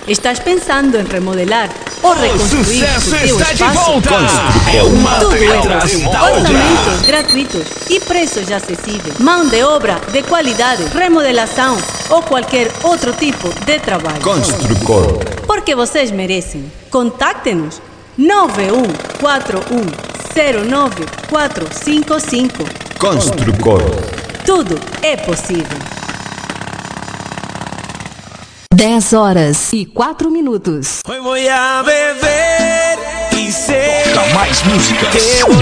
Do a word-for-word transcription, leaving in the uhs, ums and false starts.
Estás pensando em remodelar ou reconstruir O sucesso o teu está de espaço? volta! É uma Tudo é atrás possível. da outra. Orçamentos gratuitos e preços acessíveis. Mão de obra de qualidade, remodelação ou qualquer outro tipo de trabalho. Construcor. Porque vocês merecem. Contacte-nos nove um quatro um zero nove quatro cinco cinco. Construcor. Tudo é possível. dez horas e quatro minutos. Hoy voy a beber y sé Toca mais músicas. que